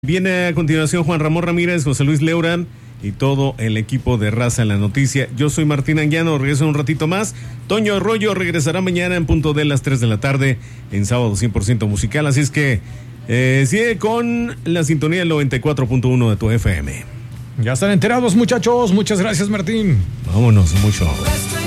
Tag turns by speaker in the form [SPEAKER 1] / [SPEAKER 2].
[SPEAKER 1] Viene a continuación Juan Ramón Ramírez, José Luis Leurán y todo el equipo de Raza en la Noticia. Yo soy Martín Anguiano, regreso un ratito más. Toño Arroyo regresará mañana en punto de las 3 de la tarde en sábado 100% musical. Así es que sigue con la sintonía del 94.1 de tu FM.
[SPEAKER 2] Ya están enterados, muchachos. Muchas gracias, Martín.
[SPEAKER 1] Vámonos, mucho.